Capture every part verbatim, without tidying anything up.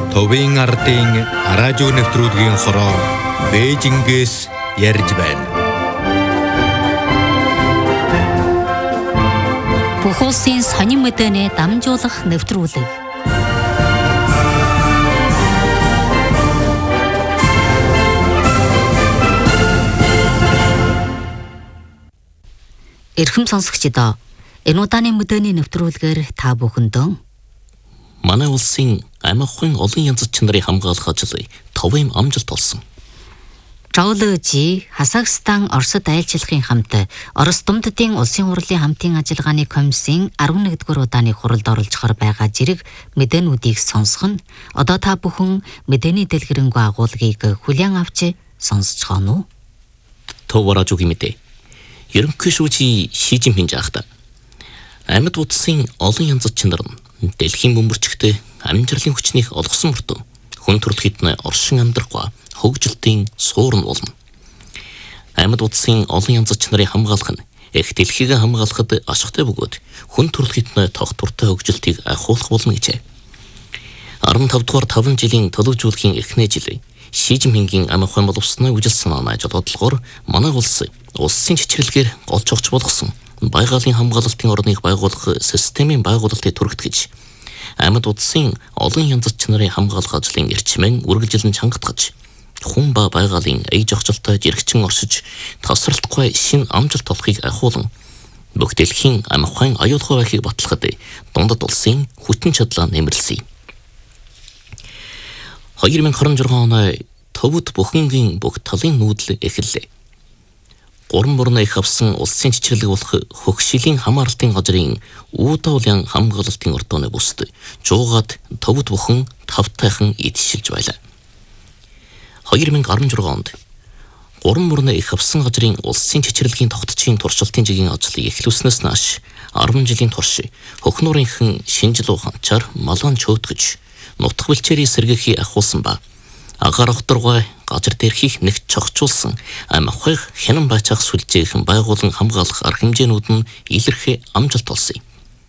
Товын ардын радио нэвтрүүлгийн хороо Бээжингээс ярьж байна. Бүх улсын сонин мэдээний дамжуулах нэвтрүүлэг. Эрхэм сонсогчдоо, энэ удааны мэдээний нэвтрүүлгээр та бүхэндөө манай улсын амархан олон янз чанарын хамгаалах ажлыг товын амжилт болсон. Жаулжи Казахстан Оросд айлчлахын хамт Орос Думддын улсын хурлын хамтын ажиллагааны комиссийн арван нэгдүгээр удааны хуралд оролцохоор байгаа зэрэг мэдээнүүдийг сонсох нь одоо та бүхэн мэдээний дэлгэрэнгүй агуулгыг хүлээн авч сонсож байна уу? Товаражуги мэдээ. Ерөнхий шүүжи Ши Жинпин жаахта амьд утсын олон янз чанар нь дэлхийн бөмбөрчгтээ амжилтын хүчнийх олгосон мөртөө хүн төрөлхийд нь оршин амьдрахгүй хөгжилтийн суурн болно. Амьд утсын олон янз чанарын хамгаалах нь их дэлхийг хамгаалахад ашигтай бөгөөд хүн төрөлхийд нь тогтвортой хөгжилтийг ахиулах болно гэжээ. арван тав дугаар таван жилийн төлөвлөжүүлэхийн эхний жилийн Ши Жинпингийн амархан боловсны үжил санааны бодлогоор манай улс улсын чичрэлгээр голж огч болгосон байгалийн хамгаалалтын орныг байгуулах системийн байгуулалтыг түргэтгэж амьд утсын олон янз чанарын хамгаалах ажлын эрчмэн үргэлжилэн чангатгаж хүн ба байгалийн ээж охжилтой жирэгчин оршиж тасралтгүй шин амжилт олохыг ахиулан бүх дэлхийн амархан аюулгүй байхыг баталахад дундад улсын хүчин чадлаа нэмэрлэсэн. хоёр мың и двадцать оны төвд бүхэнгийн бүх талын нүүдэл эхэллээ. Гурван мөрнө их авсан улсын чичрэглэг болох хөгшилийн хамаарлалтын газрын үүдүүлэн хамгаалалтын ордооны бүст жуугаад төвд бүхэн тавтайхан идшилж байлаа. хоёр мың и дөрвөн онд гурван мөрнө их авсан газрын улсын чичрэглэгийн тогтцын туршилтын жигийн ажлыг эхлүүлснээс нааш арван жилийн турш хөхнөрийнхэн шинжил ухаанчаар малган чөөтгөж нутх бэлчээрийн сэргээхийг ахуулсан ба агаар огторгой газар дээрхийг нэгт чогчулсан амхайх хянан байцаах сүлжээхэн байгуулан хамгаалах арга хэмжээнүүд нь илэрхий амжилт олсон.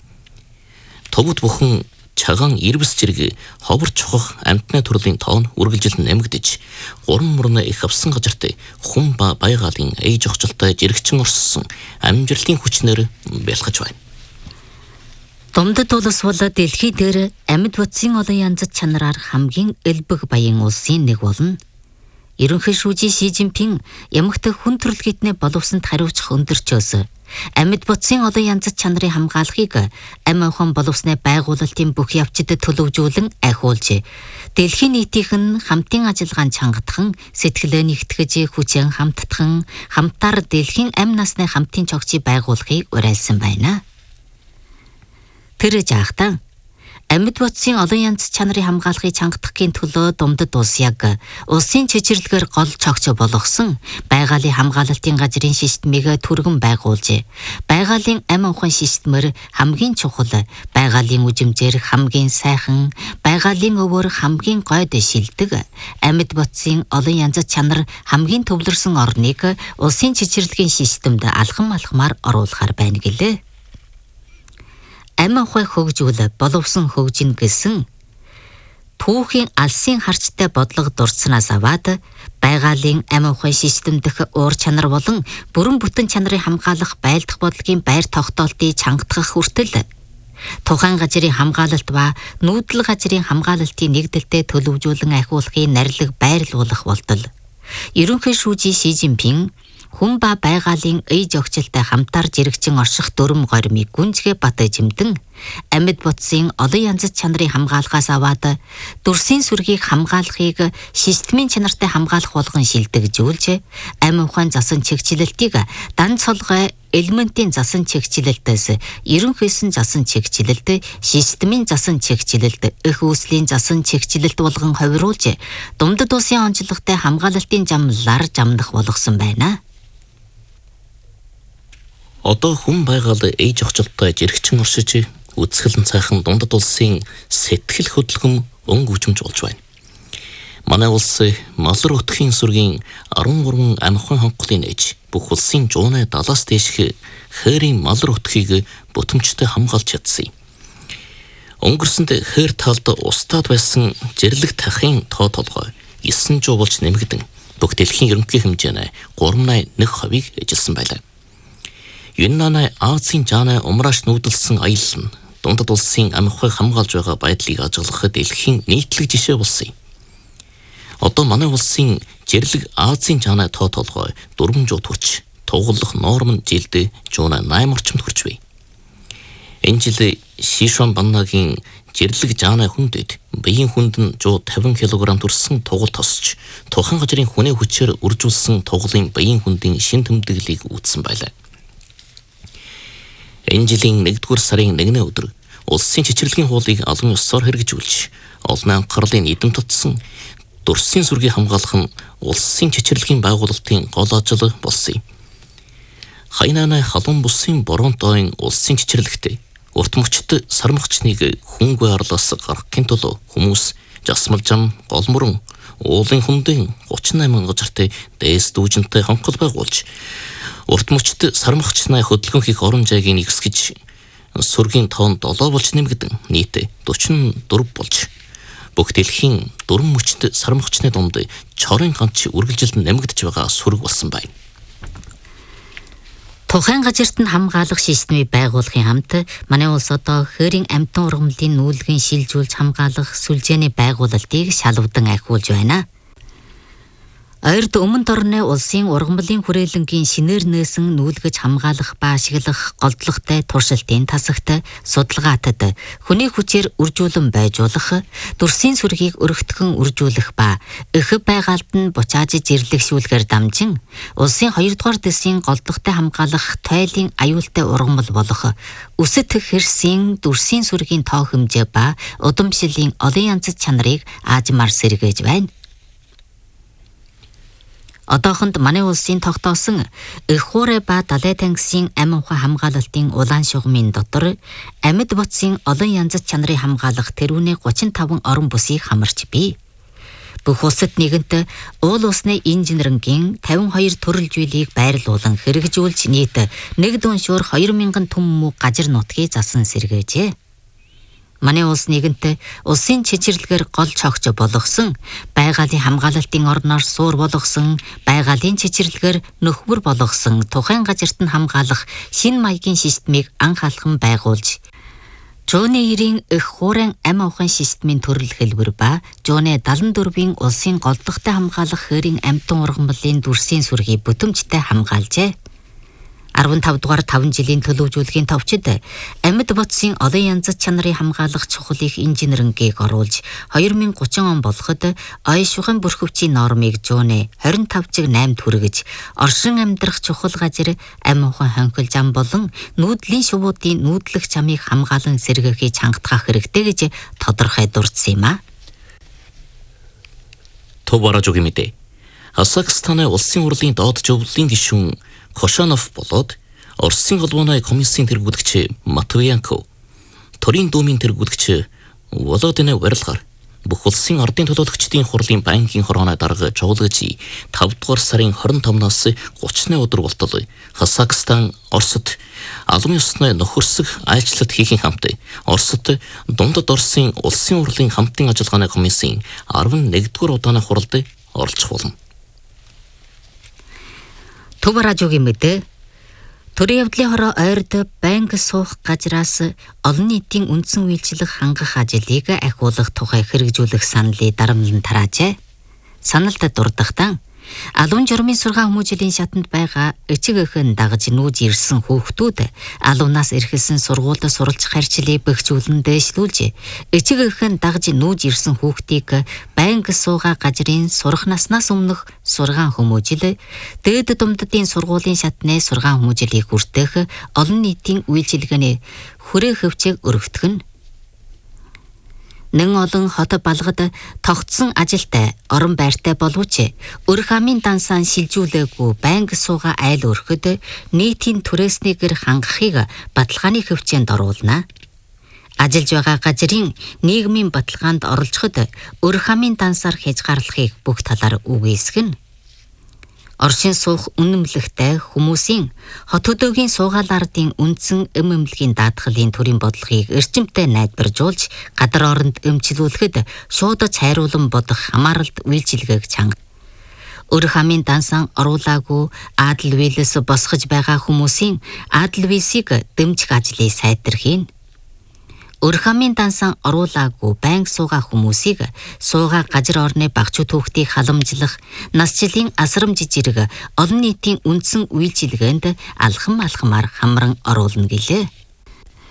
Төвд бүхэн чаган ирвэс зэрэг ховор чухах амтны төрлийн тоон үргэлжил нэмэгдэж гурван мөрнө их авсан газарт хүн ба байгалийн ээж охжилтой жирэгчин орссон амжилтын хүчнэр бэлгэж байна. Думдад улс бол дэлхий дээр амьд утсын олон янз чанараар хамгийн элбэг баян улсын нэг болно. Ерөнхий шүүжи Ши Жинпин ямагт хүн төрөлхийдний боловсонд хариуцах өндөрчөөс амьд утсын олон янз чанарын хамгаалахыг амин боловсны байгуулалтын бүх явцад төлөвжүүлэн ахиулж, дэлхийн нийтийнх нь хамтын ажиллагаанд чангатхан, сэтгэлээ нэгтгэж хүчин хамттхан, хамтаар дэлхийн амь насны хамтын чогцыг байгуулахыг уриалсан байна. Тэр жаахтан амьд утсын олон янз чанарын хамгаалахыг чангатахын төлөө Думдад улс яг улсын чичрэглэгээр гол чогц болгосон байгалийн хамгаалалтын газрын системийг түргэн байгуулж, байгалийн амь ухаан системээр хамгийн чухал, байгалийн үжимжээр хамгийн сайхан, байгалийн өвөр хамгийн гойд шилдэг амьд утсын олон янз чанар хамгийн төвлөрсөн орныг улсын чичрэглэгийн системд алхам алхмаар оруулахар байна гэлээ. Амин ухаан хөгжүүл боловсон хөгжин гэсэн түүхийн алсын харчтай бодлого дурдсанаас аваад байгалийн амин ухаан систем дэх уур чанар болон бүрэн бүтэн чанарын хамгаалах байлдах бодлогын байр тогтоолтыг чангатгах хүртэл тухайн газрын хамгаалалт ба нүүдэл газрын хамгаалалтын нэгдэлтэд төлөвжүүлэн ахиулахыг нарилга байрлуулах болтол ерөнхий шүүжи Ши Жинпин хүн ба байгалийн ээж охжилтой хамтаар жирэгчин орших дүрм горимыг гүнзгий бат эзэмдэн амьд бутсын олон янз чанарын хамгаалахаас аваад дүрсийн сүргийг хамгаалахыг системийн чанартай хамгаалах болгон шилдэгжүүлж, амь ухаан засан чигчлэлтийг дан цолгой элементийн засан чигчлэлтээс ерөнхийсэн засан чигчлэлт, системийн засан чигчлэлт, их үүслийн засан чигчлэлт болгон ховируулж, Думдад улсын онцлогтой хамгаалалтын замлаар замдах болгосон байна. Одоо хүн байгаль ээж охжилтой жирэгчин оршиж үсгэлэн цайхан Думдад улсын сэтгэл хөдөлгөм өнгө хүчмж болж байна. Манай улс малар утхийн сүргийн арван гурван амхан хонхлын ээж бүх улсын жуунай далаас дээшх хээрийн малар утхийг бүтэмжтэй хамгаалж чадсан. Өнгөрсөнд хээр талд устдад байсан жирлэг тахын тоо толгой девять сая болж нэмэгдэн бүх дэлхийн ерөнхий хэмжээний тhree eighty-one хувийг эжилсэн байлаа. Юннаны Азийн жааны умрааш нүүдэлсэн аялал нь дундад улсын амхыг хамгаалж байгаа байдлыг ажиглахад дэлхийн нийтлэг жишээ болсон юм. Одоо манай улсын жирлэг Азийн жааны тоо толгой four hundred хүрч тугалах норм нь жилдээ one oh eight орчимд хүрч бай. Энэ жил Шишуан баннагийн жирлэг жааны хүндэд биеийн хүнд нь one hundred fifty килограмм төрсэн тугал тосч тухайн газрын хүнээ хүчээр үржүүлсэн тугалын биеийн хүндийн шин тэмдэглэлийг үүссэн байлаа. Энэ жилийн нэгдүгээр сарын нэгний өдөр улсын чичирлэгийн хуулийг албан ёсоор хэрэгжүүлж олон анхаарлын нийтэм татсан дүрсийн сүргийг хамгаалах нь улсын чичирлэгийн байгуулалтын гол ажил болсон юм. Хайнаны халуун бусын боронтойн улсын чичирлэгтээ урт мөчт сармагчныг хүнгүй арлаас гаргахын тулд хүмүүс жасмал зам гол мөрөн уулын хүндийн thirty-eight газартай дээс дүүжинтэй хонхол байгуулж урт мөчт сармагчнаа хөдөлгөн хийх орон зайгийг нэгсгэж сүргийн тоон seven болж нэмэгдэн нийт forty-four болж бүх дэлхийн дөрвөн мөчт сармагчны дунд чорын ганц үргэлжилд нэмэгдэж байгаа сүрэг болсон байна. Тухайн газарт нь хамгаалах системийг байгуулахын хамт манай улс одоо хөрийн амьтан ургамлын нүүлгийн шилжүүлж хамгаалах сүлжээний байгуулалтыг шалвдан ахиулж байна. Ойрд өмнө дорны улсын ургамлын хүрээлэнгийн шинээр нээсэн нүүлгэж хамгаалах ба ашиглах голдлоготой туршилтын тасагт судалгаатад хүний хүчээр үржүүлэн байжуулах, дүрсийн сүргийг өргөтгөн үржүүлэх ба их байгальд нь буцааж жирлэгшүүлэхээр дамжин улсын хоёрдугаар дэсийн голдлоготой хамгаалах тойлын аюултай ургамал болох өсөт хэрсийн дүрсийн сүргийн тоо хэмжээ ба удамшилын олон янз чанарыг аажмаар сэргээж байна. Одоохонд манай улсын тогтоосон их хуурай ба далай тангисын амин ухаан хамгаалалтын улаан шугамын дотор амьд бодсын олон янз чанарыг хамгаалах тэрүүний thirty-five орон бүсийг хамарч бий. Бүх улсад нэгэнт уул усны инженерингийн fifty-two төрөл зүйлийг байрлуулан хэрэгжүүлж нийт нэг дүншүүр two thousand түмэн мөг газар нутгийг засан сэргээжээ. Манай улс нэгэнт улсын чичирлэгээр гол цогч болгосон, байгалийн хамгаалалтын орноор суур болгосон, байгалийн чичирлэгээр нөхөр болгосон тухайн газарт нь хамгаалах шинэ маягийн системийг анхаалхан байгуулж, Жууны нine-ийн их хуурайн ам ухаан системийн төрөл хэлбэр ба Жууны seventy-four-ийн улсын голдлоготой хамгаалах хөрийн амьтан ургамлын дүрсийн сүргийг бүтэмжтэй хамгаалжээ. fifty-five дугаар five жилийн төлөвжүүлгийн товчид амьд бодсын олон янз чанарын хамгаалах чухлыг инженерингийг оруулж twenty thirty он болоход ой шухан бүрхөвчийн нормыг Жууны twenty-five-eight хүргэж оршин амьдрах чухал газар ам ухаан хонхил зам болон нүүдлийн шувуудын нүүдлэх замыг хамгаалан сэргээхийг чангатгах хэрэгтэй гэж тодорхой дурдсан юм а. Товаражугийн мэдээ. Казахстаны улсын хурлын доод зөвлөлийн гишүүн Кошанов болоод Оросын холбооны комиссийн тэргүүлэгч Матвиенко, Торин думын тэргүүлэгч Володин Верлгар бүх улсын ардын төлөөлөгчдийн хурлын банкийн хорооны дарга жуулгаж five дугаар сарын twenty-five-наас thirty өдөр болтол Казахстан Оросд албан ёсны нөхөрсөх айлчлалт хийхин хамт Оросд дундад Оросын улсын хурлын хамтын ажиллагааны комиссийн eleven дугаар удааны хуралд оролцох болно. Товаражугийн мэдээ. Төрийн явдлын хороо ойрд банк суух газраас олон нийтийн үндсэн үйлчлэх хангах ажлыг ахиулах тухай хэрэгжүүлэх саналыг дарамтлан тараажээ. Саналд дурдахтан алуун журмын сургаан хүмүүжлийн шатанд байгаа эцэг эхэн дагаж нүүж ирсэн хүүхдүүд алуунаас эрхэлсэн сургуульд суралцах харьцлыг бэхжүүлэн дэвшлүүлж эцэг эхэн дагаж нүүж ирсэн хүүхдийг банк суугаа газрын сурах наснаас өмнөх сургаан хүмүүжил дээд думддын сургуулийн шатны сургаан хүмүүжлийг хүртэх олон нийтийн үйлчилгээний хүрээ хөвчийг өргөтгөх нь Нэн олон хот балгад тогтсон ажилтай орон байртай боловч өрх амын дансаан шилжүүлээгүй банк сууга айл өрхөд нийтийн түрээснийг хангахыг баталгааны хөвчөнд оруулна. Ажиллаж байгаа газрын нийгмийн баталгаанд оролцоход өрх амын дансаар хязгаарлахыг бүх талаар үгүйсгэн. Оршин суух үнэмлэхтэй хүмүүсийн хот хөдөөгийн суугаал ардын үндсэн эм эмнэлгийн даатгалын төрийн бодлогыг эрчимтэй найдваржуулж гадар оронд эмчилүүлэхэд шуудаж хайруулан бодох хамааралд үйлчилгээг чанга. Өр хамын дансан оруулаагүй Адал вилэс босгож байгаа хүмүүсийн Адал висийг дэмжих ажлыг сайдэрхийн. Өр хамын дансан оруулаагүй байнга суугаа хүмүүсийг суугаа гажир орны багчуу түүхтийг халамжлах, насжилын асрамж жирэг олон нийтийн үндсэн үйлчилгээнд алхам алхамаар хамран оруулна гэлээ.